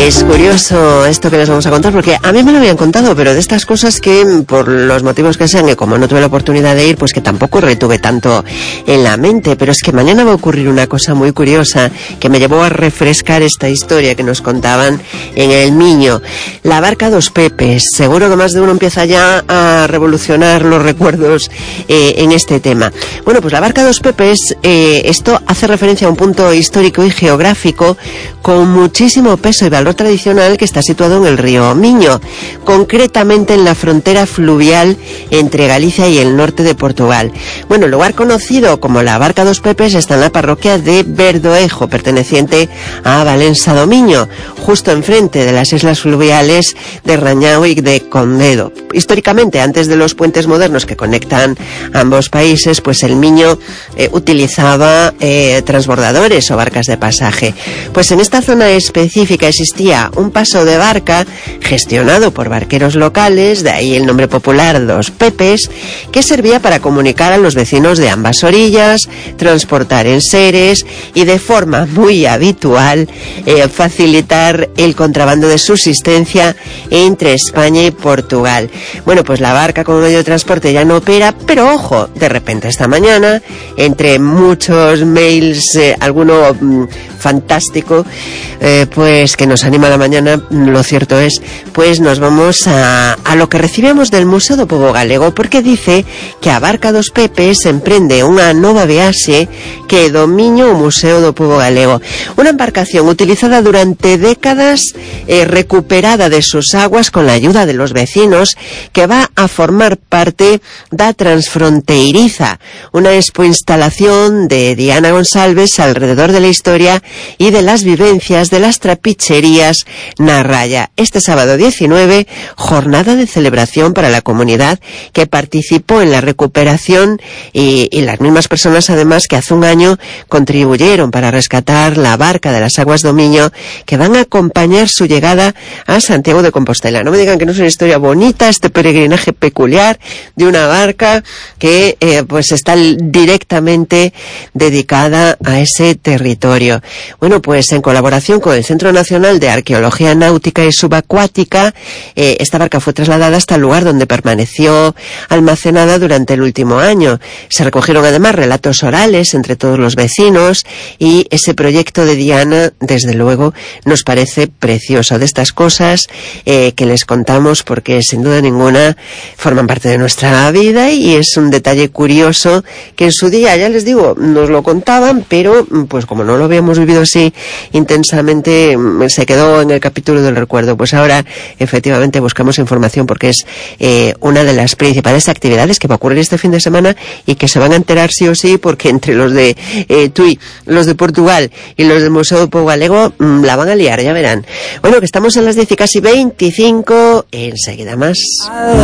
Es curioso esto que les vamos a contar, porque a mí me lo habían contado, pero de estas cosas que, por los motivos que sean, y como no tuve la oportunidad de ir, pues que tampoco retuve tanto en la mente. Pero es que mañana va a ocurrir una cosa muy curiosa que me llevó a refrescar esta historia que nos contaban en El Miño. La barca Dos Pepes. Seguro que más de uno empieza ya a revolucionar los recuerdos en este tema. Bueno, pues la barca Dos Pepes, esto hace referencia a un punto histórico y geográfico con muchísimo peso y valor tradicional que está situado en el río Miño, concretamente en la frontera fluvial entre Galicia y el norte de Portugal. Bueno, el lugar conocido como la barca Dos Pepes está en la parroquia de Verdoejo, perteneciente a Valença do Miño, justo enfrente de las islas fluviales de Rañao y de Condedo. Históricamente, antes de los puentes modernos que conectan ambos países, pues el Miño utilizaba transbordadores o barcas de pasaje. Pues en esta zona específica existía un paso de barca gestionado por barqueros locales, de ahí el nombre popular Dos Pepes, que servía para comunicar a los vecinos de ambas orillas, transportar enseres y de forma muy habitual facilitar el contrabando de subsistencia entre España y Portugal. Bueno, pues la barca como medio de transporte ya no opera, pero ojo, de repente esta mañana, entre muchos mails, alguno fantástico, pues que nos anima la mañana, lo cierto es, pues nos vamos a lo que recibimos del Museo do Pobo Galego, porque dice que a barca Dos Pepes emprende unha nova viaxe que do Miño ao Museo do Pobo Galego, una embarcación utilizada durante décadas, recuperada de sus aguas con la ayuda de los vecinos, que va a formar parte da Transfronteiriza, una expoinstalación de Diana González alrededor de la historia y de las vivencias de las trapicherías na raya. Este sábado 19, jornada de celebración para la comunidad que participó en la recuperación y las mismas personas además que hace un año contribuyeron para rescatar la barca de las aguas do Miño, que van a acompañar su llegada a Santiago de Compostela. No me digan que no es una historia bonita, este peregrinaje peculiar de una barca que pues está directamente dedicada a ese territorio. Bueno, pues en colaboración con el Centro Nacional de Arqueología Náutica y Subacuática, esta barca fue trasladada hasta el lugar donde permaneció almacenada durante el último año. Se recogieron además relatos orales entre todos los vecinos y ese proyecto de Diana, desde luego, nos parece precioso. De estas cosas que les contamos porque sin duda ninguna forman parte de nuestra vida y es un detalle curioso que en su día, ya les digo, nos lo contaban, pero pues como no lo habíamos vivido así intensamente, se quedó en el capítulo del recuerdo. Pues ahora efectivamente buscamos información porque es una de las principales actividades que va a ocurrir este fin de semana y que se van a enterar sí o sí, porque entre los de TUI, los de Portugal y los del Museo do Pobo Galego la van a liar, ya verán. Bueno, que estamos en las 10:25, enseguida más.